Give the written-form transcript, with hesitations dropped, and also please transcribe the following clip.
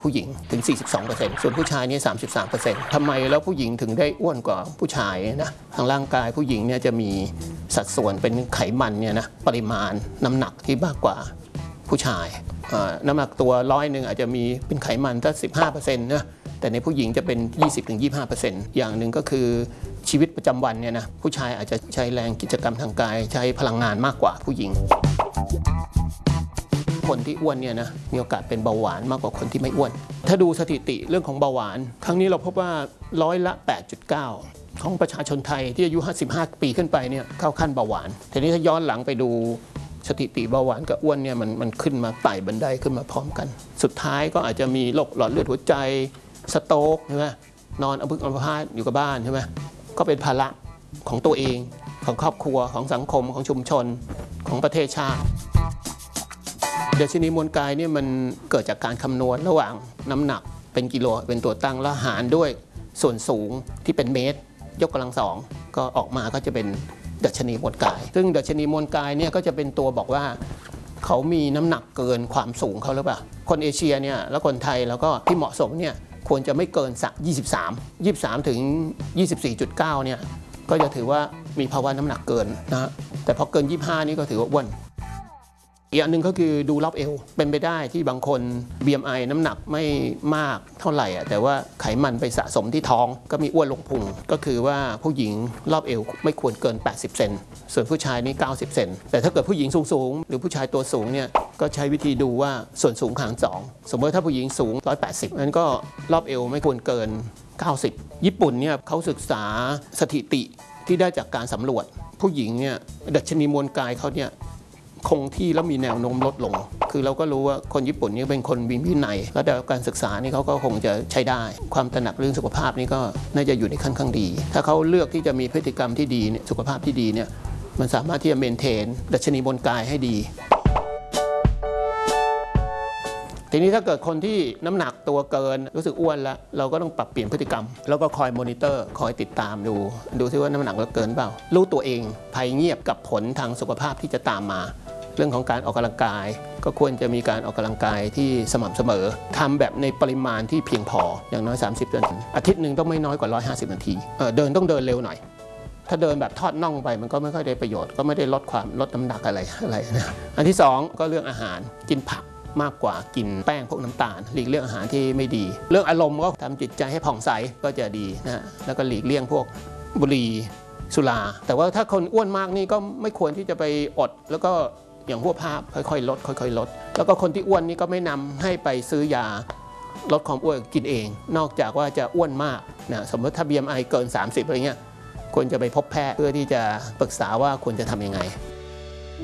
ผู้หญิงถึง 42% ส่วนผู้ชายนี่ 33% ทำไมแล้วผู้หญิงถึงได้อ้วนกว่าผู้ชายนะทางร่างกายผู้หญิงเนี่ยจะมีสัดส่วนเป็นไขมันเนี่ยนะปริมาณน้ำหนักที่มากกว่าผู้ชายน้ำหนักตัว100อาจจะมีเป็นไขมันตั้ง 15% นะแต่ในผู้หญิงจะเป็น 20-25% อย่างหนึ่งก็คือชีวิตประจำวันเนี่ยนะผู้ชายอาจจะใช้แรงกิจกรรมทางกายใช้พลังงานมากกว่าผู้หญิงคนที่อ้วนเนี่ยนะมีโอกาสเป็นเบาหวานมากกว่าคนที่ไม่อ้วนถ้าดูสถิติเรื่องของเบาหวานครั้งนี้เราพบว่า8.9%ของประชาชนไทยที่อายุ55 ปีขึ้นไปเนี่ยเข้าขั้นเบาหวานทีนี้ถ้าย้อนหลังไปดูสถิติเบาหวานกับอ้วนเนี่ยมันขึ้นมาไต่บันไดขึ้นมาพร้อมกันสุดท้ายก็อาจจะมีโรคหลอดเลือดหัวใจสโตรกใช่ไหมนอนอัมพาตอยู่กับบ้านใช่ไหมก็เป็นภาระของตัวเองของครอบครัวของสังคมของชุมชนของประเทศชาติดัชนีมวลกายเนี่ยมันเกิดจากการคำนวณระหว่างน้ำหนักเป็นกิโลเป็นตัวตั้งแล้วหารด้วยส่วนสูงที่เป็นเมตรยกกำลัง2ก็ออกมาก็จะเป็นดัชนีมวลกายซึ่งดัชนีมวลกายเนี่ยก็จะเป็นตัวบอกว่าเขามีน้ำหนักเกินความสูงเขาหรือเปล่าคนเอเชียเนี่ยแล้วคนไทยแล้วก็ที่เหมาะสมเนี่ยควรจะไม่เกิน23ถึง 24.9 เนี่ยก็จะถือว่ามีภาวะน้ำหนักเกินนะแต่พอเกิน25นี่ก็ถือว่าอ้วนอีกอันหนึ่งก็คือดูรอบเอวเป็นไปได้ที่บางคน BMI น้ำหนักไม่มากเท่าไหร่แต่ว่าไขมันไปสะสมที่ท้องก็มีอ้วนลงพุงก็คือว่าผู้หญิงรอบเอวไม่ควรเกิน80 เซนส่วนผู้ชายนี่90 เซนแต่ถ้าเกิดผู้หญิงสูงหรือผู้ชายตัวสูงเนี่ยก็ใช้วิธีดูว่าส่วนสูงหาร2สมมติถ้าผู้หญิงสูง180นั้นก็รอบเอวไม่ควรเกิน90ญี่ปุ่นเนี่ยเขาศึกษาสถิติที่ได้จากการสำรวจผู้หญิงเนี่ยดัชนีมวลกายเขาเนี่ยคงที่แล้วมีแนวโน้มลดลงคือเราก็รู้ว่าคนญี่ปุ่นนี่เป็นคนมีวินัยและระดับการศึกษานี่เขาก็คงจะใช้ได้ความตระหนักเรื่องสุขภาพนี่ก็น่าจะอยู่ในขั้นข้างดีถ้าเขาเลือกที่จะมีพฤติกรรมที่ดีเนี่ยสุขภาพที่ดีเนี่ยมันสามารถที่จะเมนเทนดัชนีมวลกายให้ดีทีนี้ถ้าเกิดคนที่น้ำหนักตัวเกินรู้สึกอ้วนแล้วเราก็ต้องปรับเปลี่ยนพฤติกรรมแล้วก็คอยมอนิเตอร์คอยติดตามดูซิว่าน้ำหนักเราเกินเปล่ารู้ตัวเองภัยเงียบกับผลทางสุขภาพที่จะตามมาเรื่องของการออกกำลังกายก็ควรจะมีการออกกำลังกายที่สม่ำเสมอทำแบบในปริมาณที่เพียงพออย่างน้อย30 นาทีอาทิตย์หนึ่งต้องไม่น้อยกว่า150 นาทีเดินต้องเดินเร็วหน่อยถ้าเดินแบบทอดน่องไปมันก็ไม่ค่อยได้ประโยชน์ก็ไม่ได้ลดน้ำหนักอะไรนะอันที่2ก็เรื่องอาหารกินผักมากกว่ากินแป้งพวกน้ำตาลหลีกเลี่ยงอาหารที่ไม่ดีเรื่องอารมณ์ก็ทำจิตใจให้ผ่องใสก็จะดีนะแล้วก็หลีกเลี่ยงพวกบุหรี่สุราแต่ว่าถ้าคนอ้วนมากนี่ก็ไม่ควรที่จะไปอดแล้วก็อย่างพวกภาพค่อยๆลดแล้วก็คนที่อ้วนนี่ก็ไม่นำให้ไปซื้อยาลดความอ้วนกินเองนอกจากว่าจะอ้วนมากนะสมมติถ้า BMI เกิน30อะไรเงี้ยควรจะไปพบแพทย์เพื่อที่จะปรึกษาว่าควรจะทำยังไง